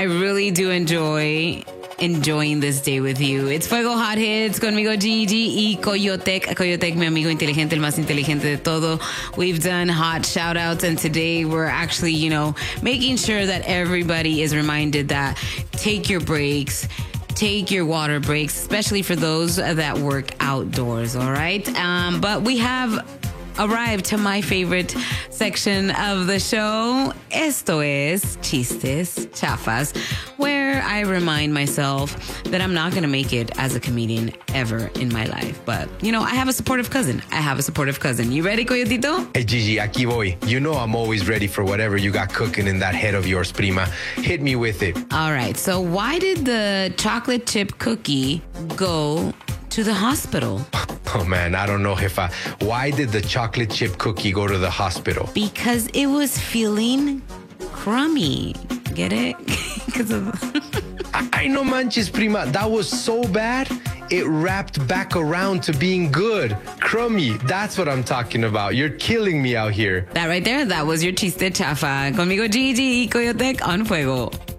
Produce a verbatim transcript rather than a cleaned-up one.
I really do enjoy enjoying this day with you. It's Fuego Hot Hits conmigo Gigi y Coyotec. Coyotec, mi amigo inteligente, el más inteligente de todo. We've done hot shout outs, and today we're actually, you know, making sure that everybody is reminded that take your breaks. Take your water breaks, especially for those that work outdoors, all right? Um, but we have arrived to my favorite section of the show. Esto es Chistes Chafas, where I remind myself that I'm not going to make it as a comedian ever in my life. But, you know, I have a supportive cousin. I have a supportive cousin. You ready, Coyotito? Hey, Gigi, aquí voy. You know I'm always ready for whatever you got cooking in that head of yours, prima. Hit me with it. All right. So why did the chocolate chip cookie go to the hospital? Oh, man, I don't know, Jefa. Why did the chocolate chip cookie go to the hospital? Because it was feeling crummy. Get it? Because of... I, I know, manches, prima. That was so bad, it wrapped back around to being good. Crummy. That's what I'm talking about. You're killing me out here. That right there, that was your Chiste Chafa. Conmigo Gigi y Coyotec on Fuego.